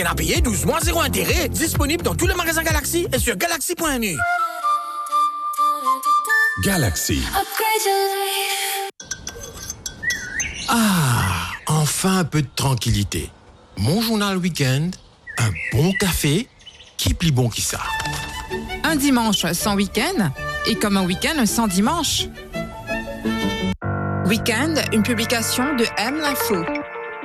On a payé 12 mois, zéro intérêt. Disponible dans tous les magasins Galaxy et sur galaxy.nu. Galaxy. Ah, enfin un peu de tranquillité. Mon journal week-end, un bon café, qui plie bon qui ça. Un dimanche sans week-end et comme un week-end sans dimanche. Week-end, une publication de M l'Info.